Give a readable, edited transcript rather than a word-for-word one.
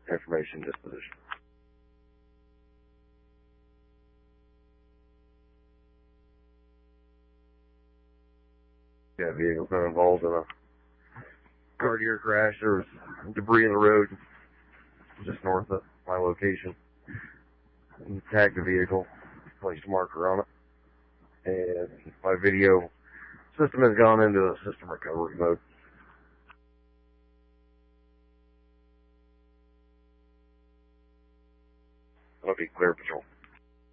information disposition. Yeah, vehicle's been involved in a cardiac crash. There was debris in the road just north of my location. We tagged the vehicle, placed a marker on it, and my video system has gone into a system recovery mode. I'll be clear, patrol.